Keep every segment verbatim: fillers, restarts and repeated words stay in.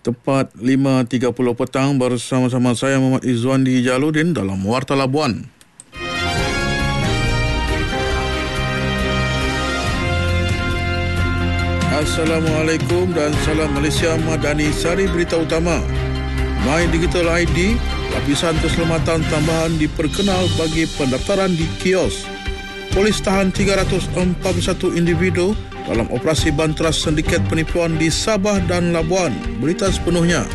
Tepat lima tiga puluh petang bersama-sama saya Muhammad Izzuandi Jaludin dalam Warta Labuan. Assalamualaikum dan salam Malaysia Madani. Sari berita utama. My Digital I D, lapisan keselamatan tambahan diperkenal bagi pendaftaran di kios. Polis tahan tiga ratus empat puluh satu individu dalam operasi banteras sindiket penipuan di Sabah dan Labuan. Berita sepenuhnya.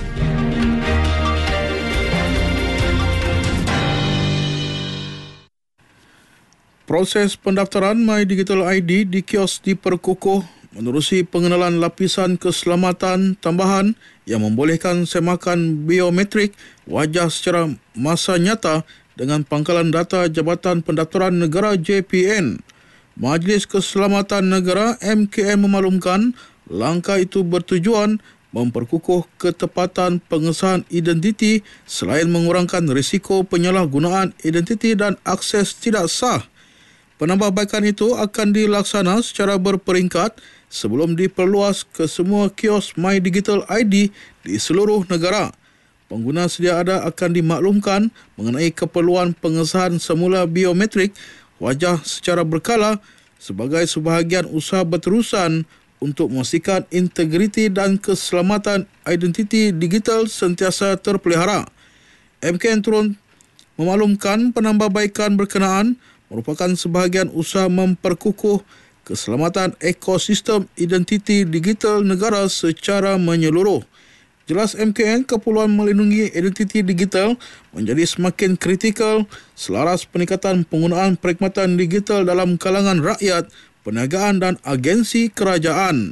Proses pendaftaran My Digital I D di kios diperkukuh menerusi pengenalan lapisan keselamatan tambahan yang membolehkan semakan biometrik wajah secara masa nyata dengan pangkalan data Jabatan Pendaftaran Negara J P N. Majlis Keselamatan Negara M K N memaklumkan langkah itu bertujuan memperkukuh ketepatan pengesahan identiti selain mengurangkan risiko penyalahgunaan identiti dan akses tidak sah. Penambahbaikan itu akan dilaksana secara berperingkat sebelum diperluas ke semua kios My Digital I D di seluruh negara. Pengguna sedia ada akan dimaklumkan mengenai keperluan pengesahan semula biometrik wajah secara berkala sebagai sebahagian usaha berterusan untuk memastikan integriti dan keselamatan identiti digital sentiasa terpelihara. M K N turut memaklumkan penambahbaikan berkenaan merupakan sebahagian usaha memperkukuh keselamatan ekosistem identiti digital negara secara menyeluruh. Jelas M K N, keperluan melindungi identiti digital menjadi semakin kritikal selaras peningkatan penggunaan perkhidmatan digital dalam kalangan rakyat, perniagaan dan agensi kerajaan.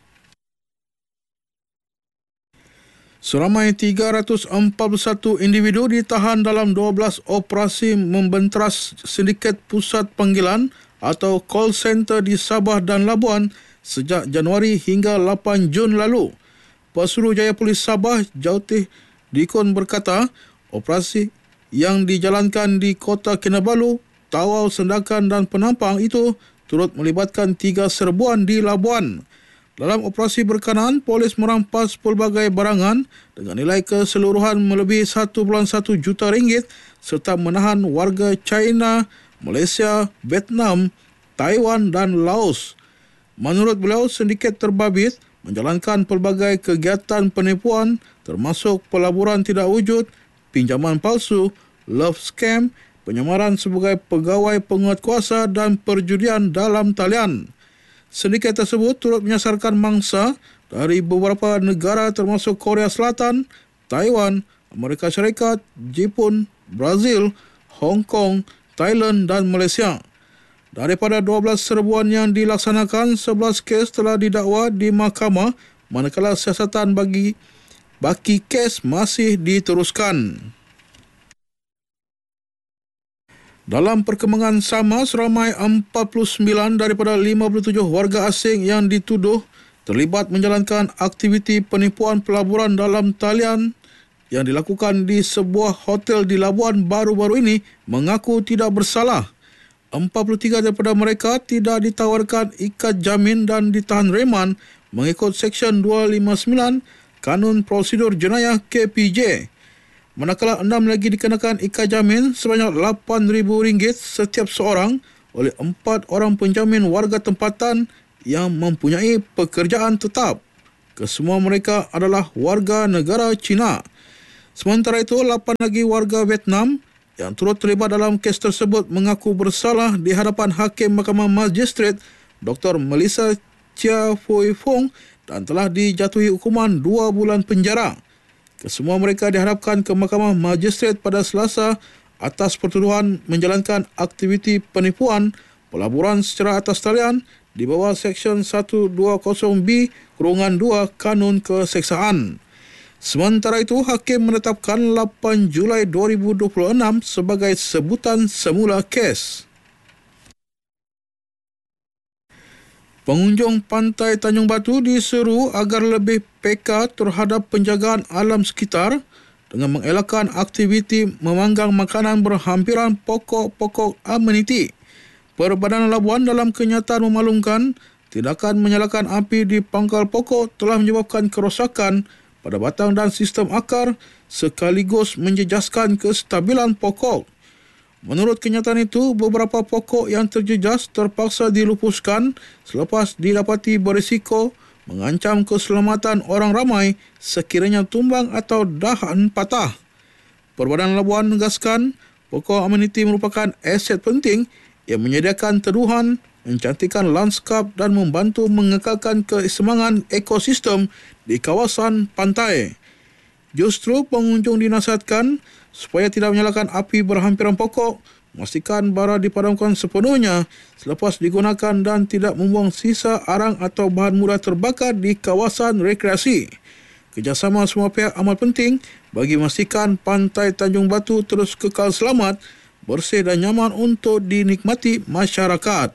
Seramai tiga ratus empat puluh satu individu ditahan dalam dua belas operasi membenteras sindiket pusat panggilan atau call center di Sabah dan Labuan sejak Januari hingga lapan Jun lalu. Pesuruhjaya Polis Sabah, Jautih Dikon berkata, operasi yang dijalankan di Kota Kinabalu, Tawau, Sendakan dan Penampang itu turut melibatkan tiga serbuan di Labuan. Dalam operasi berkenaan, polis merampas pelbagai barangan dengan nilai keseluruhan melebihi satu perpuluhan satu juta ringgit serta menahan warga China, Malaysia, Vietnam, Taiwan dan Laos. Menurut beliau, sindiket terbabit menjalankan pelbagai kegiatan penipuan termasuk pelaburan tidak wujud, pinjaman palsu, love scam, penyamaran sebagai pegawai penguatkuasa dan perjudian dalam talian. Sindiket tersebut turut menyasarkan mangsa dari beberapa negara termasuk Korea Selatan, Taiwan, Amerika Syarikat, Jepun, Brazil, Hong Kong, Thailand dan Malaysia. Daripada dua belas serbuan yang dilaksanakan, sebelas kes telah didakwa di mahkamah manakala siasatan bagi baki kes masih diteruskan. Dalam perkembangan sama, seramai empat puluh sembilan daripada lima puluh tujuh warga asing yang dituduh terlibat menjalankan aktiviti penipuan pelaburan dalam talian yang dilakukan di sebuah hotel di Labuan baru-baru ini mengaku tidak bersalah. empat puluh tiga daripada mereka tidak ditawarkan ikat jamin dan ditahan reman mengikut Seksyen dua lima sembilan Kanun Prosedur Jenayah K P J. Manakala enam lagi dikenakan ikat jamin sebanyak lapan ribu ringgit setiap seorang oleh empat orang penjamin warga tempatan yang mempunyai pekerjaan tetap. Kesemua mereka adalah warga negara China. Sementara itu, lapan lagi warga Vietnam yang turut terlibat dalam kes tersebut mengaku bersalah di hadapan Hakim Mahkamah Magistrat Doktor Melissa Chia Phui Fong dan telah dijatuhi hukuman dua bulan penjara. Kesemua mereka diharapkan ke Mahkamah Magistrat pada Selasa atas pertuduhan menjalankan aktiviti penipuan pelaburan secara atas talian di bawah Seksyen seratus dua puluh B Kurungan dua Kanun Keseksaan. Sementara itu, Hakim menetapkan lapan Julai dua ribu dua puluh enam sebagai sebutan semula kes. Pengunjung pantai Tanjung Batu diseru agar lebih peka terhadap penjagaan alam sekitar dengan mengelakkan aktiviti memanggang makanan berhampiran pokok-pokok ameniti. Perbadanan Labuan dalam kenyataan memaklumkan tindakan menyalakan api di pangkal pokok telah menyebabkan kerosakan pada batang dan sistem akar sekaligus menjejaskan kestabilan pokok. Menurut kenyataan itu, beberapa pokok yang terjejas terpaksa dilupuskan selepas didapati berisiko mengancam keselamatan orang ramai sekiranya tumbang atau dahan patah. Perbadanan Labuan menegaskan pokok ameniti merupakan aset penting yang menyediakan teduhan, mencantikkan landskap dan membantu mengekalkan keseimbangan ekosistem di kawasan pantai. Justru pengunjung dinasihatkan supaya tidak menyalakan api berhampiran pokok, memastikan bara dipadamkan sepenuhnya selepas digunakan dan tidak membuang sisa arang atau bahan mudah terbakar di kawasan rekreasi. Kerjasama semua pihak amat penting bagi memastikan pantai Tanjung Batu terus kekal selamat, bersih dan nyaman untuk dinikmati masyarakat.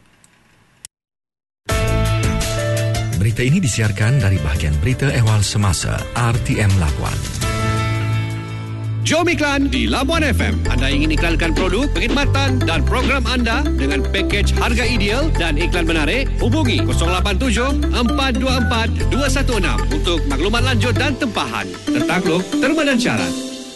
Berita ini disiarkan dari bahagian Berita Ehwal Semasa R T M Labuan. Jom iklan di Labuan F M. Anda ingin iklankan produk, perkhidmatan dan program anda dengan pakej harga ideal dan iklan menarik? Hubungi kosong lapan tujuh empat dua empat dua satu enam untuk maklumat lanjut dan tempahan. Tertakluk, terma dan syarat.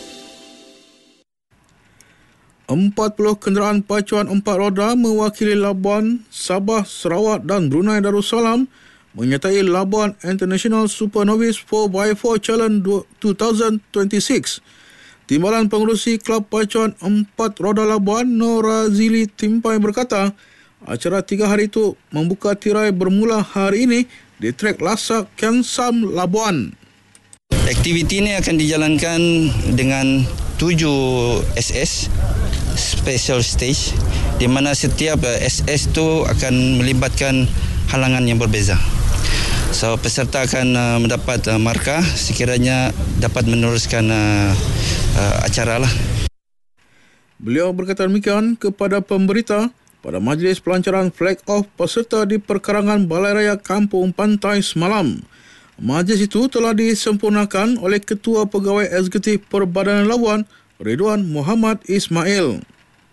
empat puluh kenderaan pacuan empat roda mewakili Labuan, Sabah, Sarawak dan Brunei Darussalam menyertai Labuan International Super Novice four by four Challenge dua ribu dua puluh enam. Timbalan pengurusi Kelab Pacuan empat roda Labuan, Nora Zili Timpai berkata, acara tiga hari itu membuka tirai bermula hari ini di trek Lasak Kensam Labuan. Aktiviti ini akan dijalankan dengan tujuh S S special stage, di mana setiap S S itu akan melibatkan halangan yang berbeza. So peserta akan uh, mendapat uh, markah sekiranya dapat meneruskan uh, uh, acara lah. Beliau berkata demikian kepada pemberita pada majlis pelancaran flag off peserta di perkarangan Balai Raya Kampung Pantai semalam. Majlis itu telah disempurnakan oleh Ketua Pegawai Eksekutif Perbadanan Labuan, Ridwan Muhammad Ismail.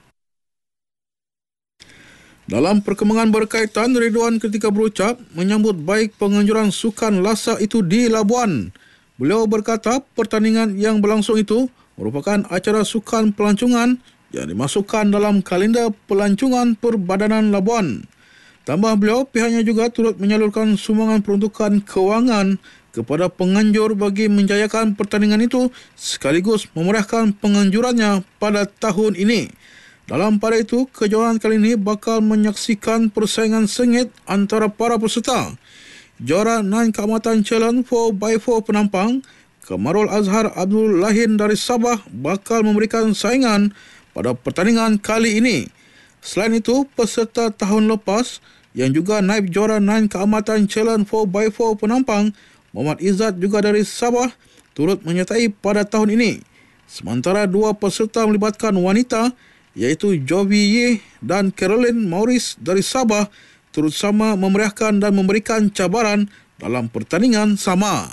Dalam perkembangan berkaitan, Ridwan ketika berucap menyambut baik penganjuran sukan lasak itu di Labuan. Beliau berkata pertandingan yang berlangsung itu merupakan acara sukan pelancongan yang dimasukkan dalam kalender pelancongan Perbadanan Labuan. Tambah beliau, pihaknya juga turut menyalurkan sumbangan peruntukan kewangan kepada penganjur bagi menjayakan pertandingan itu sekaligus memeriahkan penganjurannya pada tahun ini. Dalam pada itu, kejuaraan kali ini bakal menyaksikan persaingan sengit antara para peserta. Juara Nine Keamatan Challenge four by four penampang, Kamarul Azhar Abdul Lahin dari Sabah bakal memberikan saingan pada pertandingan kali ini. Selain itu, peserta tahun lepas yang juga naib juara Nine Keamatan Challenge four by four penampang, Muhammad Izzat juga dari Sabah, turut menyertai pada tahun ini. Sementara dua peserta melibatkan wanita, iaitu Jovi Ye dan Caroline Maurice dari Sabah, turut sama memeriahkan dan memberikan cabaran dalam pertandingan sama.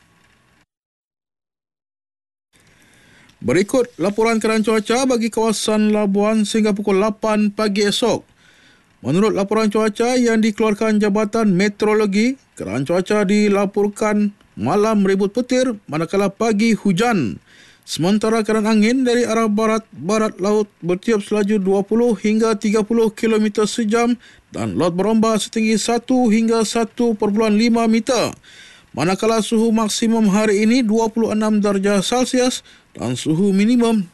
Berikut laporan keadaan cuaca bagi kawasan Labuan sehingga pukul lapan pagi esok. Menurut laporan cuaca yang dikeluarkan Jabatan Meteorologi, keadaan cuaca dilaporkan malam ribut petir manakala pagi hujan. Sementara keadaan angin dari arah barat-barat laut bertiup selaju dua puluh hingga tiga puluh kilometer sejam dan laut berombak setinggi satu hingga satu perpuluhan lima meter. Manakala suhu maksimum hari ini dua puluh enam darjah Celsius dan suhu minimum